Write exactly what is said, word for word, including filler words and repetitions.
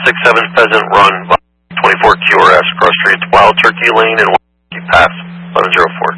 six seven Pheasant Run, twenty-four Q R S, cross streets Wild Turkey Lane and Pass, eleven oh four.